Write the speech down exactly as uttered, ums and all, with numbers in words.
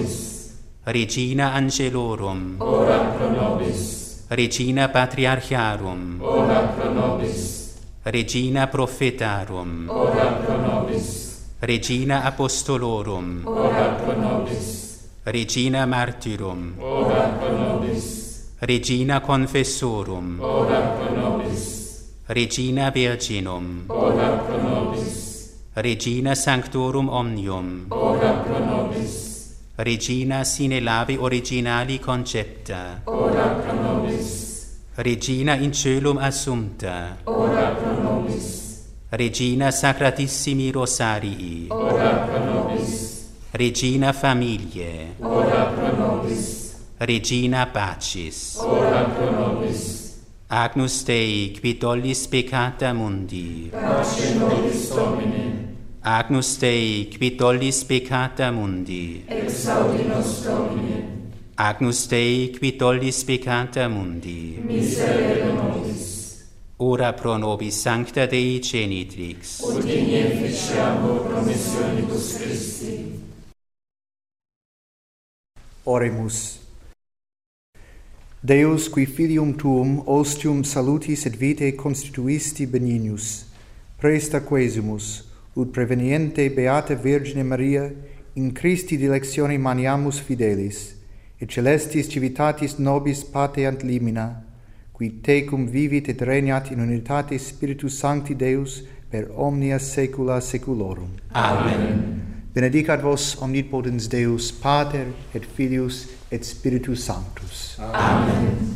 nobis. Regina Angelorum, Ora pro nobis. Regina Patriarcharum, Ora pro nobis. Regina Prophetarum, Ora pro nobis. Regina Apostolorum, Ora pro nobis. Regina Martyrum, Ora pro nobis. Regina Confessorum, Ora pro nobis. Regina Virginum, Ora pro nobis. Regina Sanctorum Omnium, Ora pro nobis. Regina sine lavi originali concepta, Ora pro nobis. Regina in coelum assumpta, Ora pro nobis. Regina Sacratissimi Rosarii, Ora pro nobis. Regina Familiae, Ora pro nobis. Regina Pacis, Ora pro nobis. Agnus Dei qui tollis peccata mundi, Pace nobis Domine. Agnus Dei qui tollis peccata mundi, Exaudi nos Domine. Agnus Dei qui tollis peccata mundi, Miserere nobis. ora pro nobis sancta Dei Genitrix, Ut in efficiamur promissionibus Christi. Oremus. Deus, qui filium tuum ostium salutis et vitae constituisti benignus, presta quesimus, ut preveniente Beata Virgine Maria, in Christi dilectione maniamus fidelis, et celestis civitatis nobis pateant limina, qui tecum vivit et regnat in unitate Spiritus Sancti Deus per omnia saecula saeculorum. Amen. Benedicat vos omnipotens Deus, Pater et Filius et Spiritus Sanctus. Amen.